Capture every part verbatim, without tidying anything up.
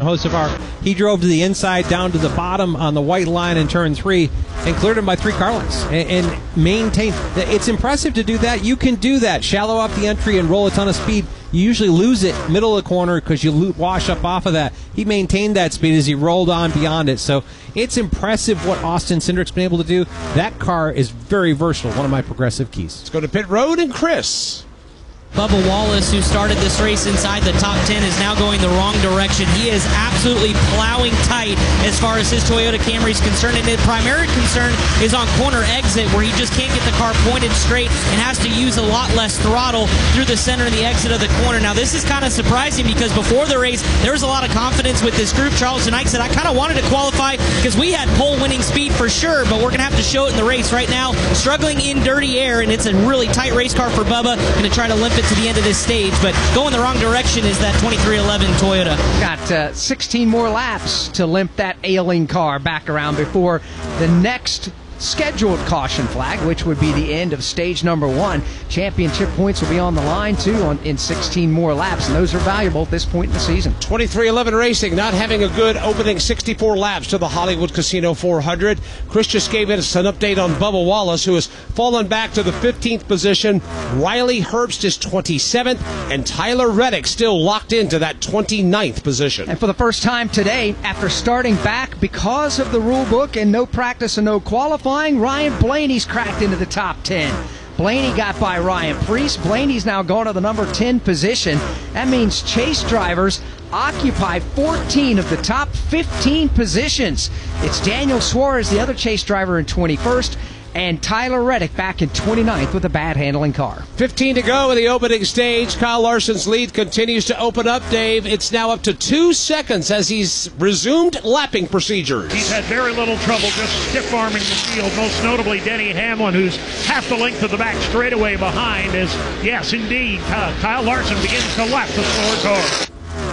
Hocevar. He drove to the inside, down to the bottom on the white line in turn three, and cleared him by three car lengths, and, and maintained. It's impressive to do that. You can do that. Shallow up the entry and roll a ton of speed. You usually lose it middle of the corner because you lo- wash up off of that. He maintained that speed as he rolled on beyond it. So it's impressive what Austin Cindric's been able to do. That car is very versatile, one of my progressive keys. Let's go to pit road and Chris. Bubba Wallace, who started this race inside the top ten, is now going the wrong direction. He is absolutely plowing tight as far as his Toyota Camry is concerned, and the primary concern is on corner exit, where he just can't get the car pointed straight and has to use a lot less throttle through the center and the exit of the corner. Now, this is kind of surprising because before the race, there was a lot of confidence with this group. Charleston Ike said, I kind of wanted to qualify because we had pole-winning speed for sure, but we're going to have to show it in the race. Right now, struggling in dirty air, and it's a really tight race car for Bubba. Going to try to limp it to the end of this stage, but going the wrong direction is that twenty-three eleven Toyota. Got uh, sixteen more laps to limp that ailing car back around before the next scheduled caution flag, which would be the end of stage number one. Championship points will be on the line, too, on, in sixteen more laps, and those are valuable at this point in the season. twenty-three eleven Racing not having a good opening sixty-four laps to the Hollywood Casino four hundred. Chris just gave us an update on Bubba Wallace, who has fallen back to the fifteenth position. Riley Herbst is twenty-seventh, and Tyler Reddick still locked into that twenty-ninth position. And for the first time today, after starting back because of the rule book and no practice and no qualifying, Ryan Blaney's cracked into the top ten. Blaney got by Ryan Preece. Blaney's now gone to the number ten position. That means chase drivers occupy fourteen of the top fifteen positions. It's Daniel Suarez, the other chase driver, in twenty-first, and Tyler Reddick back in twenty-ninth with a bad handling car. fifteen to go in the opening stage. Kyle Larson's lead continues to open up, Dave. It's now up to two seconds as he's resumed lapping procedures. He's had very little trouble just stiff-arming the field, most notably Denny Hamlin, who's half the length of the back straightaway behind, as, yes, indeed, Kyle Larson begins to lap the slower car.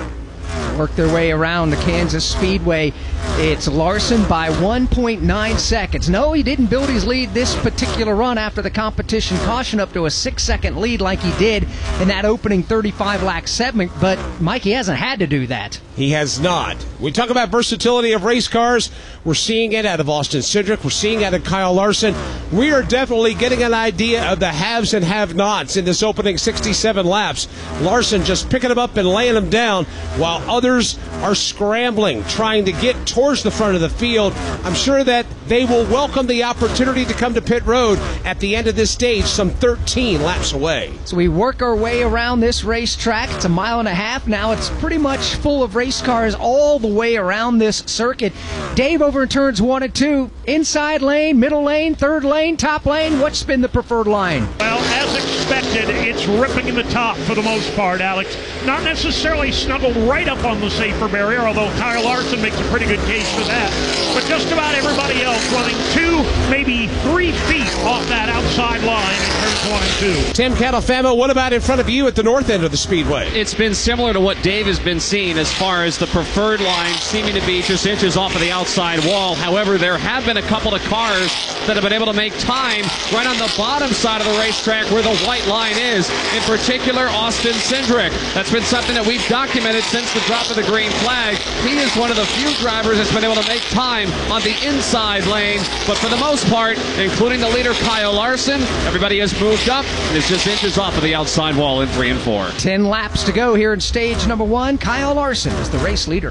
Work their way around the Kansas Speedway. It's Larson by one point nine seconds. No, he didn't build his lead this particular run after the competition caution up to a six-second lead like he did in that opening thirty-five lap segment, but Mike, he hasn't had to do that. He has not. We talk about versatility of race cars. We're seeing it out of Austin Cindric. We're seeing it out of Kyle Larson. We are definitely getting an idea of the haves and have-nots in this opening sixty-seven laps. Larson just picking them up and laying them down while others are scrambling, trying to get towards the front of the field. I'm sure that they will welcome the opportunity to come to pit road at the end of this stage, some thirteen laps away. So we work our way around this racetrack. It's a mile and a half now. It's pretty much full of race cars all the way around this circuit. Dave, over in turns one and two, inside lane, middle lane, third lane, top lane. What's been the preferred line? Well, as expected, it's ripping in the top for the most part, Alex. Not necessarily snuggled right up on the safer barrier, although Kyle Larson makes a pretty good case for that. But just about everybody else running two, maybe three feet off that outside line in turns one and two. Tim Catalfamo, what about in front of you at the north end of the speedway? It's been similar to what Dave has been seeing as far as the preferred line seeming to be just inches off of the outside wall. However, there have been a couple of cars that have been able to make time right on the bottom side of the racetrack where the white line is. In particular, Austin Cindric. That's been something that we've documented since the drop of the green flag. He is one of the few drivers that's been able to make time on the inside lane. But for the most part, including the leader Kyle Larson, everybody has moved up and is just inches off of the outside wall in three and four. Ten laps to go here in stage number one. Kyle Larson is the race leader.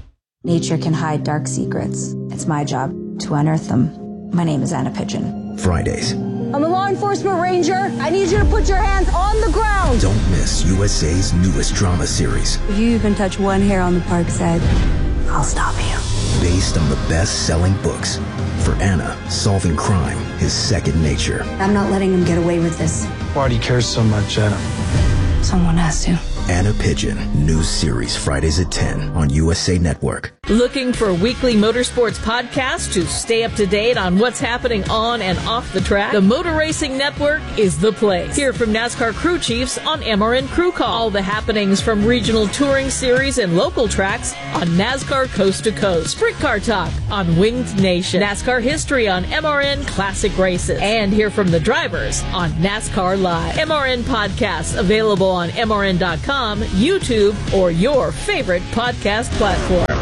Nature can hide dark secrets. It's my job to unearth them. My name is Anna Pigeon. Fridays. I'm a law enforcement ranger. I need you to put your hands on the ground. Don't miss U S A's newest drama series. If you even touch one hair on the park's head, I'll stop you. Based on the best-selling books. For Anna, solving crime is second nature. I'm not letting him get away with this. Why do you care so much, Anna? Someone has to. Anna Pigeon, new series Fridays at ten on U S A Network. Looking for a weekly motorsports podcast to stay up to date on what's happening on and off the track? The Motor Racing Network is the place. Hear from NASCAR crew chiefs on M R N Crew Call. All the happenings from regional touring series and local tracks on NASCAR Coast to Coast. Sprint Car Talk on Winged Nation. NASCAR history on M R N Classic Races. And hear from the drivers on NASCAR Live. M R N podcasts available on M R N dot com, YouTube, or your favorite podcast platform.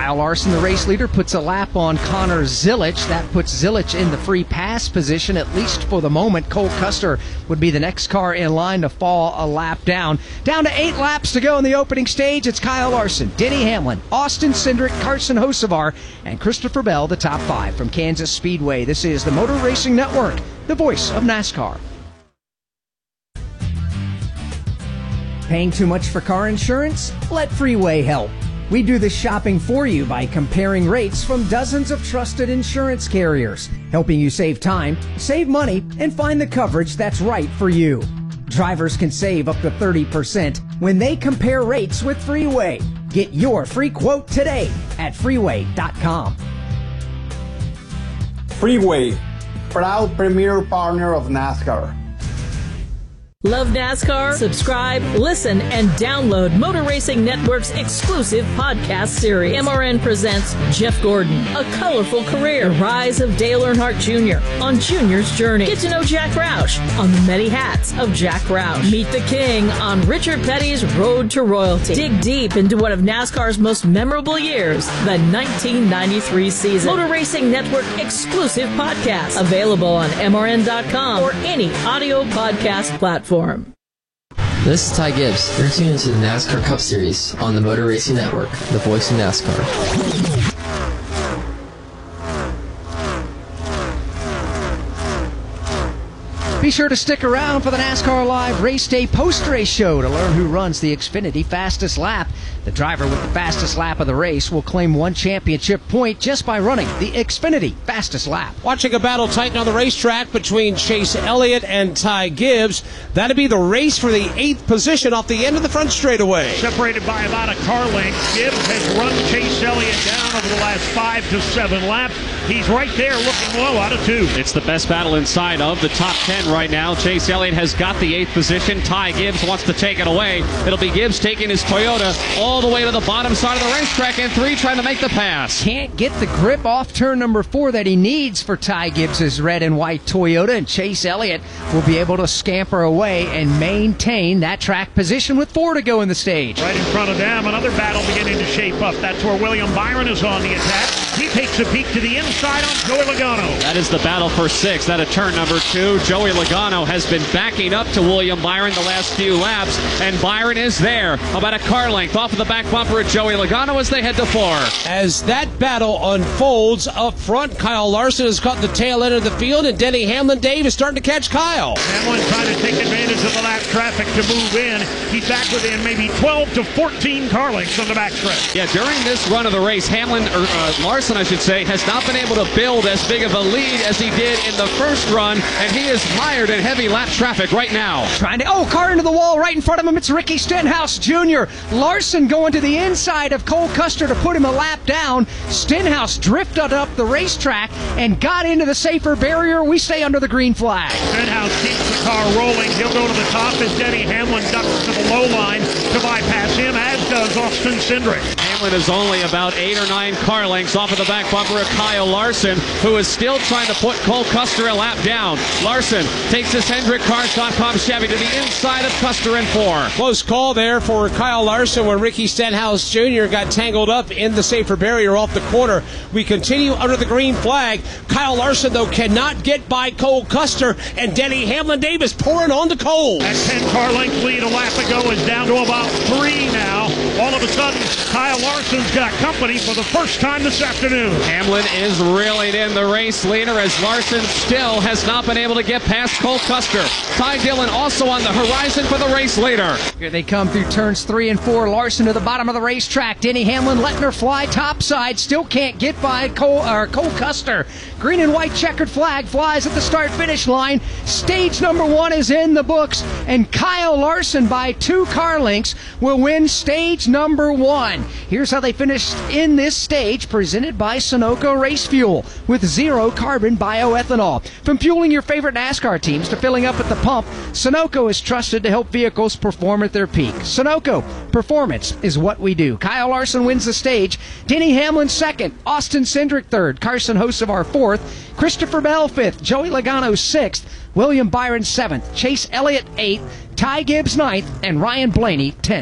Kyle Larson, the race leader, puts a lap on Connor Zilic. That puts Zilic in the free pass position, at least for the moment. Cole Custer would be the next car in line to fall a lap down. Down to eight laps to go in the opening stage. It's Kyle Larson, Denny Hamlin, Austin Cindric, Carson Hocevar, and Christopher Bell, the top five from Kansas Speedway. This is the Motor Racing Network, the voice of NASCAR. Paying too much for car insurance? Let Freeway help. We do the shopping for you by comparing rates from dozens of trusted insurance carriers, helping you save time, save money, and find the coverage that's right for you. Drivers can save up to thirty percent when they compare rates with Freeway. Get your free quote today at freeway dot com. Freeway, proud premier partner of NASCAR. Love NASCAR? Subscribe, listen, and download Motor Racing Network's exclusive podcast series. M R N presents Jeff Gordon, A Colorful Career, The Rise of Dale Earnhardt Junior on Junior's Journey. Get to know Jack Roush on the many hats of Jack Roush. Meet the King on Richard Petty's Road to Royalty. Dig deep into one of NASCAR's most memorable years, the nineteen ninety-three season. Motor Racing Network exclusive podcast. Available on M R N dot com or any audio podcast platform. This is Ty Gibbs. You're tuned into the NASCAR Cup Series on the Motor Racing Network, the voice of NASCAR. Be sure to stick around for the NASCAR Live Race Day post-race show to learn who runs the Xfinity Fastest Lap. The driver with the fastest lap of the race will claim one championship point just by running the Xfinity Fastest Lap. Watching a battle tighten on the racetrack between Chase Elliott and Ty Gibbs. That'd be the race for the eighth position off the end of the front straightaway. Separated by about a car length, Gibbs has run Chase Elliott down over the last five to seven laps. He's right there looking low out of two. It's the best battle inside of the top ten right now. Chase Elliott has got the eighth position. Ty Gibbs wants to take it away. It'll be Gibbs taking his Toyota all the way to the bottom side of the racetrack, and three trying to make the pass. Can't get the grip off turn number four that he needs for Ty Gibbs' red and white Toyota, and Chase Elliott will be able to scamper away and maintain that track position with four to go in the stage. Right in front of them, another battle beginning to shape up. That's where William Byron is on the attack. He takes a peek to the inside on Joey Logano. That is the battle for six. That at turn number two. Joey Logano has been backing up to William Byron the last few laps, and Byron is there about a car length off of the back bumper at Joey Logano as they head to four. As that battle unfolds up front, Kyle Larson has caught the tail end of the field, and Denny Hamlin Dave is starting to catch Kyle. Hamlin trying to take advantage of the lap traffic to move in. He's back within maybe twelve to fourteen car lengths on the backstretch. Yeah, during this run of the race, Hamlin, or uh, Larson, I should say, has not been able to build as big of a lead as he did in the first run, and he is mired in heavy lap traffic right now. Trying to, oh, car into the wall right in front of him. It's Ricky Stenhouse Junior Larson going to the inside of Cole Custer to put him a lap down. Stenhouse drifted up the racetrack and got into the safer barrier. We stay under the green flag. Stenhouse keeps the car rolling. He'll go to the top as Denny Hamlin ducks to the low line to bypass him, as does Austin Cindric. Hamlin is only about eight or nine car lengths off of the back bumper of Kyle Larson, who is still trying to put Cole Custer a lap down. Larson takes his Hendrick Cars dot com Chevy to the inside of Custer in four. Close call there for Kyle Larson when Ricky Stenhouse Junior got tangled up in the safer barrier off the corner. We continue under the green flag. Kyle Larson, though, cannot get by Cole Custer, and Denny Hamlin Davis pouring on to Cole. That ten car length lead a lap ago is down to about three now. All of a sudden, Kyle Larson's got company for the first time this afternoon. Hamlin is reeling in the race leader as Larson still has not been able to get past Cole Custer. Ty Dillon also on the horizon for the race leader. Here they come through turns three and four. Larson to the bottom of the racetrack. Denny Hamlin letting her fly topside. Still can't get by Cole, or Cole Custer. Green and white checkered flag flies at the start-finish line. Stage number one is in the books, and Kyle Larson by two car lengths will win stage number one. Here's how they finished in this stage, presented by Sunoco Race Fuel with zero carbon bioethanol. From fueling your favorite NASCAR teams to filling up at the pump, Sunoco is trusted to help vehicles perform at their peak. Sunoco, performance is what we do. Kyle Larson wins the stage. Denny Hamlin second. Austin Cindric third. Carson Hocevar fourth. Christopher Bell fifth. Joey Logano sixth. William Byron seventh. Chase Elliott eighth. Ty Gibbs ninth. And Ryan Blaney tenth.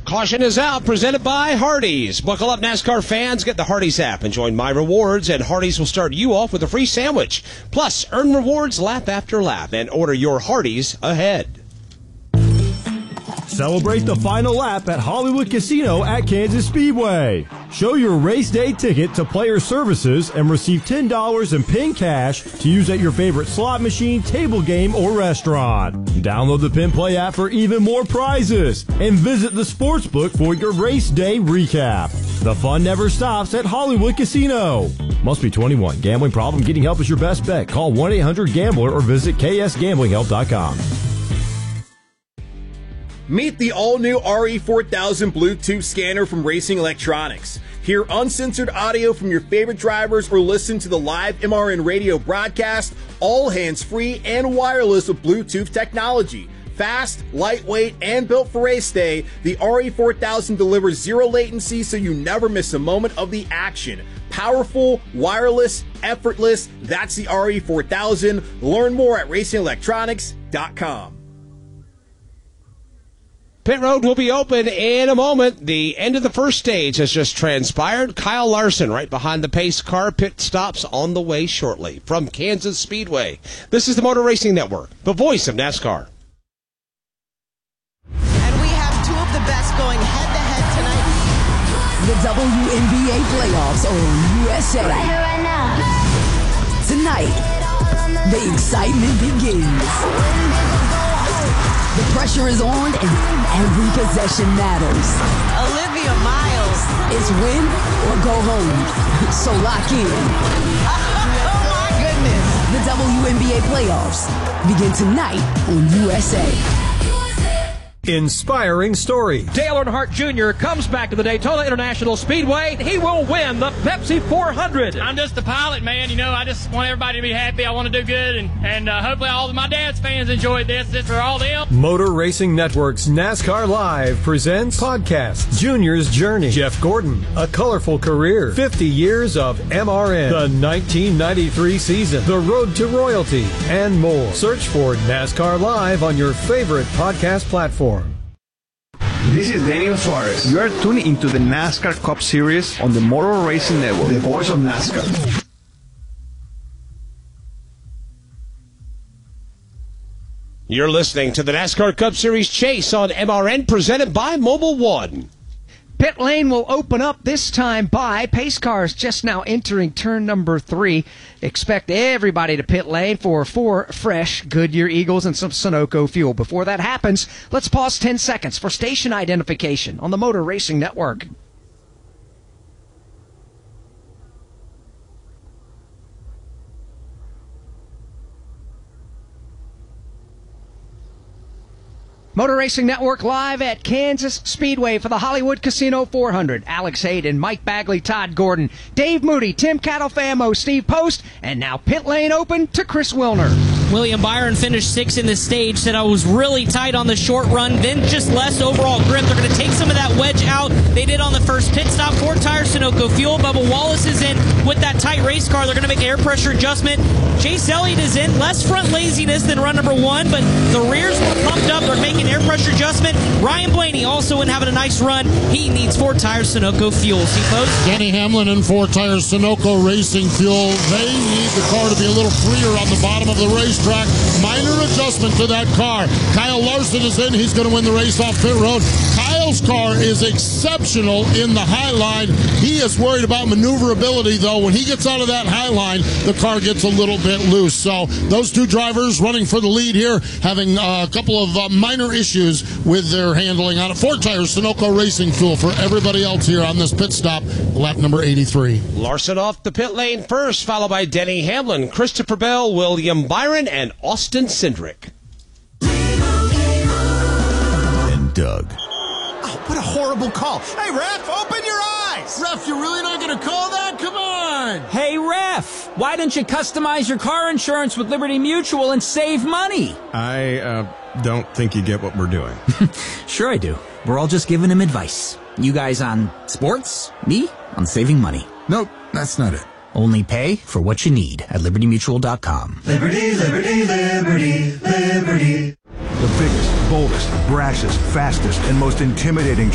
Caution is out, presented by Hardee's. Buckle up, NASCAR fans. Get the Hardee's app and join My Rewards, and Hardee's will start you off with a free sandwich. Plus, earn rewards lap after lap and order your Hardee's ahead. Celebrate the final lap at Hollywood Casino at Kansas Speedway. Show your race day ticket to Player Services and receive ten dollars in PIN cash to use at your favorite slot machine, table game, or restaurant. Download the PIN Play app for even more prizes and visit the sportsbook for your race day recap. The fun never stops at Hollywood Casino. Must be twenty-one. Gambling problem? Getting help is your best bet. Call one eight hundred gambler or visit k s gambling help dot com. Meet the all-new R E four thousand Bluetooth scanner from Racing Electronics. Hear uncensored audio from your favorite drivers or listen to the live M R N radio broadcast, all hands-free and wireless with Bluetooth technology. Fast, lightweight, and built for race day, the R E four thousand delivers zero latency so you never miss a moment of the action. Powerful, wireless, effortless, that's the R E four thousand. Learn more at racing electronics dot com. Pit road will be open in a moment. The end of the first stage has just transpired. Kyle Larson right behind the pace car. Pit stops on the way shortly from Kansas Speedway. This is the Motor Racing Network, the voice of NASCAR. And we have two of the best going head-to-head tonight. The W N B A playoffs on U S A. Right here, right now. Tonight, the excitement begins. The pressure is on and every possession matters. Olivia Miles. It's win or go home. So lock in. Oh, my goodness. The W N B A playoffs begin tonight on U S A. Inspiring story. Dale Earnhardt Junior comes back to the Daytona International Speedway. He will win the Pepsi four hundred. I'm just a pilot, man. You know, I just want everybody to be happy. I want to do good, and, and uh, hopefully all of my dad's fans enjoyed this. This for all them. Motor Racing Network's NASCAR Live presents podcast Junior's Journey. Jeff Gordon, a colorful career, fifty years of M R N, the nineteen ninety-three season, the road to royalty, and more. Search for NASCAR Live on your favorite podcast platform. This is Daniel Suarez. You are tuning into the NASCAR Cup Series on the Motor Racing Network, the voice of NASCAR. You're listening to the NASCAR Cup Series Chase on M R N, presented by Mobile One. Pit lane will open up this time by pace cars just now entering turn number three. Expect everybody to pit lane for four fresh Goodyear Eagles and some Sunoco fuel. Before that happens, let's pause ten seconds for station identification on the Motor Racing Network. Motor Racing Network live at Kansas Speedway for the Hollywood Casino four hundred. Alex Hayden, Mike Bagley, Todd Gordon, Dave Moody, Tim Catalfamo, Steve Post, and now pit lane open to Chris Wilner. William Byron finished sixth in the stage, said I was really tight on the short run, then just less overall grip. They're going to take some of that wedge out. They did on the first pit stop. Four tires, Sunoco fuel. Bubba Wallace is in with that tight race car. They're going to make air pressure adjustment. Chase Elliott is in. Less front laziness than run number one, but the rears were pumped up. They're making air pressure adjustment. Ryan Blaney also in having a nice run. He needs four tires, Sunoco fuel. See, folks? Denny Hamlin and four tires, Sunoco racing fuel. They need the car to be a little freer on the bottom of the racetrack. Minor adjustment to that car. Kyle Larson is in. He's going to win the race off pit road. Kyle's car is exceptional in the high line. He is worried about maneuverability, though. When he gets out of that high line, the car gets a little bit loose. So those two drivers running for the lead here, having uh, a couple of uh, minor issues with their handling on it. Four tires, Sunoco racing fuel for everybody else here on this pit stop, lap number eighty-three. Larson off the pit lane first, followed by Denny Hamlin, Christopher Bell, William Byron, and Austin Cindric. And Doug. Oh, what a horrible call. Hey, ref, open your eyes. Ref, you're really not going to call that? Come on. Hey, ref, why don't you customize your car insurance with Liberty Mutual and save money? I uh, don't think you get what we're doing. Sure I do. We're all just giving him advice. You guys on sports, me on saving money. Nope, that's not it. Only pay for what you need at liberty mutual dot com. Liberty, liberty, liberty, liberty. The biggest, boldest, brashest, fastest, and most intimidating